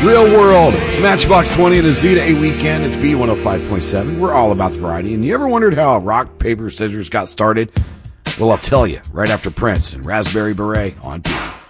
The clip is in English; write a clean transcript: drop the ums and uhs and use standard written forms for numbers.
Real World. It's Matchbox 20 and the Z-Day weekend. It's B105.7. We're all about the variety. And you ever wondered how rock, paper, scissors got started? Well, I'll tell you right after Prince and Raspberry Beret on B.